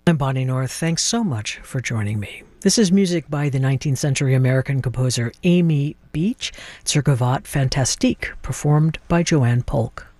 I'm Bonnie North. Thanks so much for joining me. This is music by the 19th century American composer Amy Beach. It's her Gavotte Fantastique, performed by Joanne Polk.